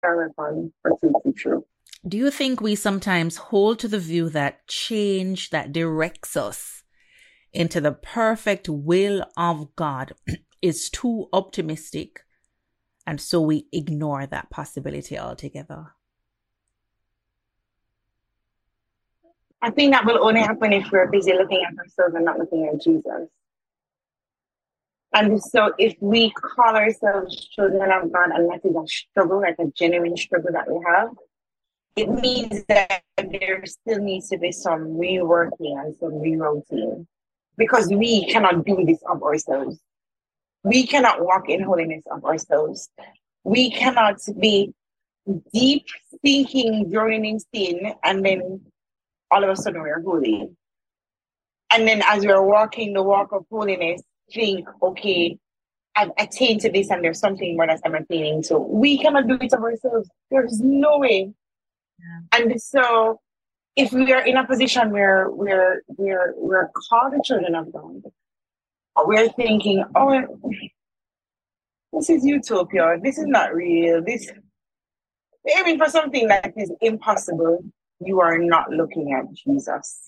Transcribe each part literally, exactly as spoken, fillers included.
weapon for truth to true. Do you think we sometimes hold to the view that change that directs us into the perfect will of God is too optimistic, and so we ignore that possibility altogether? I think that will only happen if we're busy looking at ourselves and not looking at Jesus. And so if we call ourselves children of God and that is a struggle, like a genuine struggle that we have, it means that there still needs to be some reworking and some rerouting, because we cannot do this of ourselves. We cannot walk in holiness of ourselves. We cannot be deep thinking, drowning in sin, and then all of a sudden we're holy. And then as we're walking the walk of holiness, think, okay, I've attained to this and there's something more that I'm attaining to. We cannot do it of ourselves. There's no way. Yeah. And so if we are in a position where we're we're we're called the children of God, we're thinking, oh, this is utopia, this is not real, this aiming for something that is impossible, you are not looking at Jesus.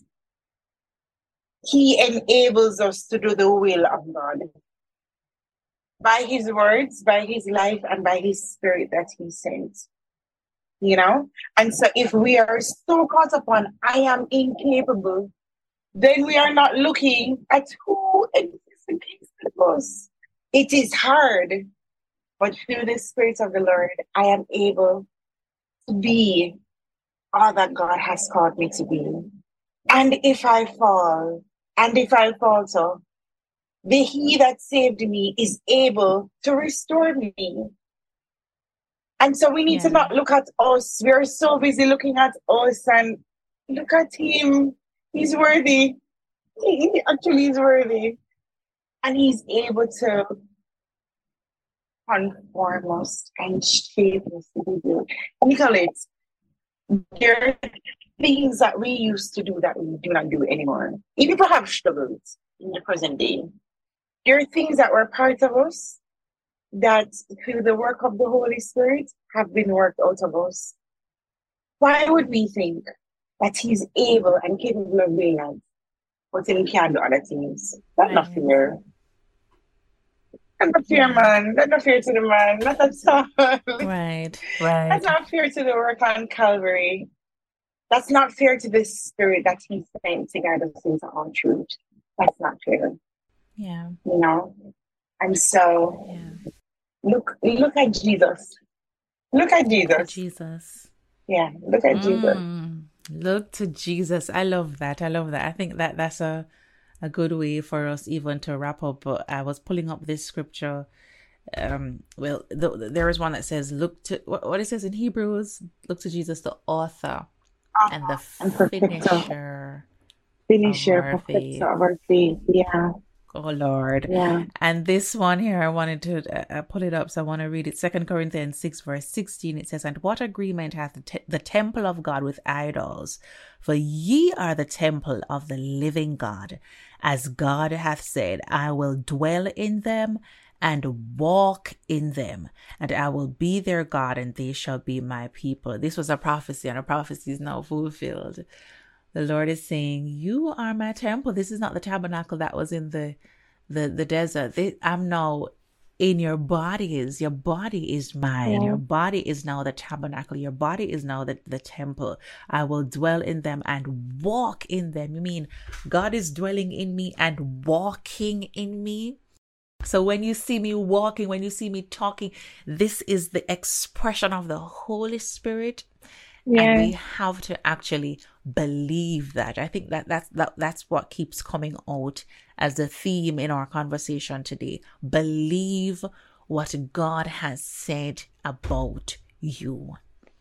He enables us to do the will of God by his words, by his life, and by his spirit that he sent. You know? And so if we are so caught up on I am incapable, then we are not looking at who exists against us. It is hard, but through the Spirit of the Lord, I am able to be all that God has called me to be. And if I fall, and if I falter, the He that saved me is able to restore me. And so we need yeah. to not look at us. We're so busy looking at us and look at him. He's worthy. He actually is worthy. And he's able to conform us and shape us to be good. Nicolette, there are things that we used to do that we do not do anymore. Even perhaps struggles in the present day. There are things that were part of us that through the work of the Holy Spirit have been worked out of us. Why would we think that he's able and capable of doing that, but then he can't do other things? That's right. Not fair. That's not fair, yeah. man. That's not fair to the man. Not at all. Right, right. That's not fair to the work on Calvary. That's not fair to the Spirit that he sent to guide us into all truth. That's not fair. Yeah. You know? And so, yeah. look, look at Jesus. Look at Jesus. Look at Jesus. Yeah, look at mm. Jesus. Look to Jesus. I love that. I love that. I think that that's a, a good way for us even to wrap up. But I was pulling up this scripture. Um, well, the, there is one that says, look to, what, what it says in Hebrews, look to Jesus, the author uh, and the and finisher. Finisher, perfecter of our faith. Yeah. Oh Lord. Yeah. And this one here, I wanted to uh, pull it up, so I want to read it. Second Corinthians six verse sixteen, it says, and what agreement hath the, te- the temple of God with idols? For ye are the temple of the living God. As God hath said, I will dwell in them and walk in them, and I will be their God, and they shall be my people. This was a prophecy, and a prophecy is now fulfilled. The Lord is saying, you are my temple. This is not the tabernacle that was in the the, the desert. This, I'm now in your bodies. Your body is mine. Yeah. Your body is now the tabernacle. Your body is now the, the temple. I will dwell in them and walk in them. You mean God is dwelling in me and walking in me? So when you see me walking, when you see me talking, this is the expression of the Holy Spirit. Yeah. And we have to actually believe that. I think that that's, that, that's what keeps coming out as a theme in our conversation today. Believe what God has said about you.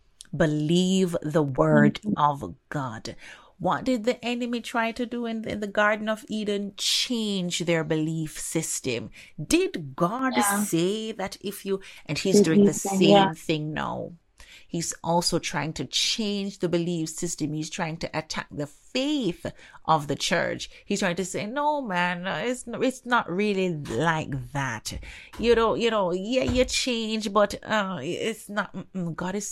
Believe the word mm-hmm. of God. What did the enemy try to do in, in the Garden of Eden? Change their belief system. Did God yeah. say that if you... And he's doing the same yeah. thing now. He's also trying to change the belief system. He's trying to attack the faith of the church. He's trying to say, no, man, it's it's not really like that. You know, you know, yeah, you change, but uh, it's not. God is